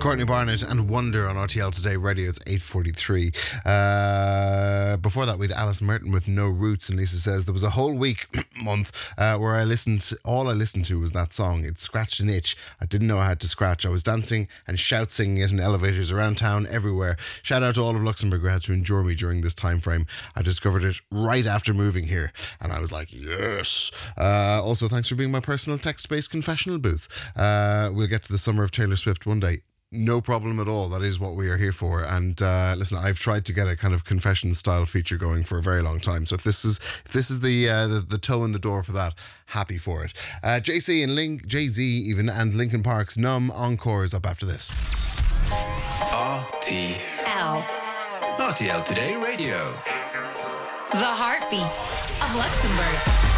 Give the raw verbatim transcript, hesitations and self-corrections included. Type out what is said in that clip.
Courtney Barnett and Wonder on R T L Today Radio. It's eight forty-three. Uh, before that, we had Alice Merton with No Roots, and Lisa says there was a whole week, month, uh, where I listened, all I listened to was that song. It scratched an itch I didn't know I had to scratch. I was dancing and shout singing it in elevators around town, everywhere. Shout out to all of Luxembourg who had to endure me during this time frame. I discovered it right after moving here, and I was like, yes. Uh, also, thanks for being my personal text-based confessional booth. Uh, we'll get to the summer of Taylor Swift one day. No problem at all. That is what we are here for. And uh, listen, I've tried to get a kind of confession style feature going for a very long time. So if this is if this is the uh, the, the toe in the door for that, happy for it. Uh, J C and Link, Jay-Z even, and Linkin Park's Numb Encore is up after this. R T L R T L Today Radio. The heartbeat of Luxembourg.